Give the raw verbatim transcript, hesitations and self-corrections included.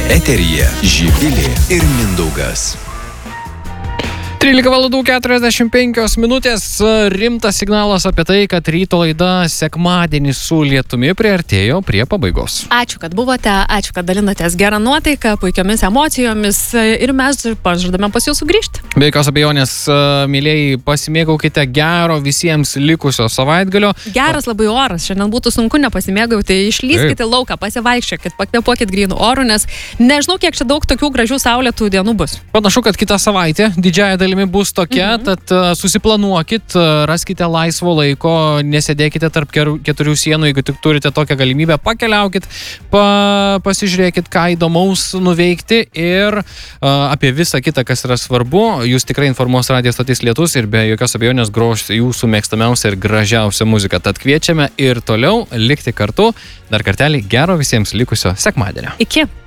Eteryje Živilė ir Mindaugas. trylika valandų keturiasdešimt penkios minutės. Rimtas signalas apie tai, kad ryto laida sekmadienį su lietumi priartėjo prie pabaigos. Ačiū, kad buvote, ačiū, kad dalinatės gerą nuotaiką, puikiomis emocijomis ir mes pažadame pas jūs sugrįžti. Be jokios abejonės, mylėjai, pasimėgaukite gero visiems likusio savaitgalio. Geras labai oras, šiandien būtų sunku nepasimėgauti, išlyskite lauką, pasivaikščiokit, pakvėpuokit grynų orų, nes nežinau, kiek čia daug tokių gražių saulėtų dienų bus. Panašu, kad kitą savaitę didžiąją dalimi bus tokia, Mhm. tad uh, susiplanuokit, uh, raskite laisvo laiko, nesėdėkite tarp ker- keturių sienų, jeigu tik turite tokią galimybę, pakeliaukit, pa- pasižiūrėkit, ką įdomaus nuveikti ir uh, apie visą kitą, kas yra svarbu, jūs tikrai informuos radijo stotis Lietus ir be jokios abejonės groš jūsų mėgstamiausia ir gražiausia muzika. Tad kviečiame ir toliau likti kartu. Dar kartelį gero visiems likusio sekmadienio. Iki.